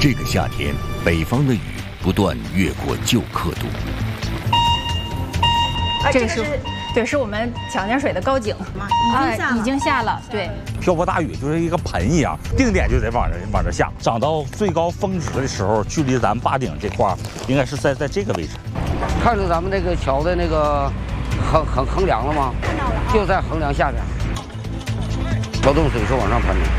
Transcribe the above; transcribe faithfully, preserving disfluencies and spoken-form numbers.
这个夏天，北方的雨不断越过旧刻度。 这个是，对，是我们抢涧水的高井，啊，已经下了，对。 瓢泼大雨就是一个盆一样，定点就得往这往这下。涨到最高峰值的时候，距离咱们坝顶这块儿，应该是在在这个位置。 看着咱们这个桥的那个横横横梁了吗？看到了，就在横梁下边。桥洞水是往上喷的。